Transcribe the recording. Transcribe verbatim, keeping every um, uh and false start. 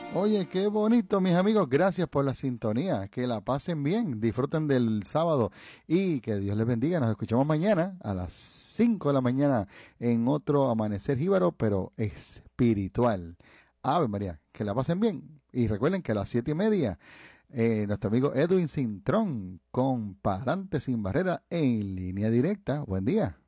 Oye, qué bonito, mis amigos. Gracias por la sintonía. Que la pasen bien, disfruten del sábado y que Dios les bendiga. Nos escuchamos mañana a las cinco de la mañana en otro Amanecer Jíbaro, pero espiritual. Ave María, que la pasen bien. Y recuerden que a las siete y media, eh, nuestro amigo Edwin Cintrón con Palante Sin Barrera en línea directa. Buen día.